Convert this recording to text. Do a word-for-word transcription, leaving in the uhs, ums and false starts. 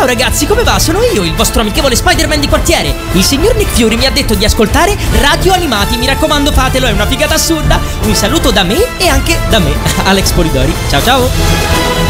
Ciao ragazzi, come va? Sono io, il vostro amichevole Spider-Man di quartiere. Il signor Nick Fury mi ha detto di ascoltare Radio Animati. Mi raccomando, fatelo, è una figata assurda. Un saluto da me e anche da me, Alex Polidori. Ciao ciao.